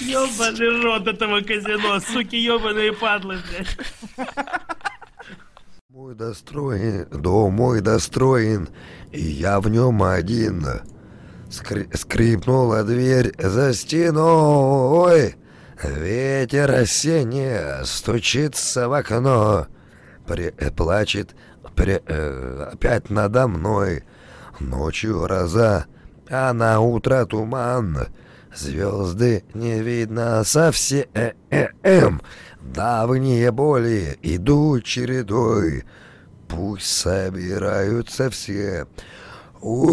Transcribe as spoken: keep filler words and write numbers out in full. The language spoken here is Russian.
Ёбаный рот этого казино, суки ёбаные падлы, блядь. Мой достроен, дом мой достроен, и я в нем один. Скри- скрипнула дверь за стеной. Ветер осенний стучится в окно. Пре- э, плачет пре- э, опять надо мной. Ночью гроза, а на утро туман. Звезды не видно совсем. Давние боли идут чередой. Пусть собираются все.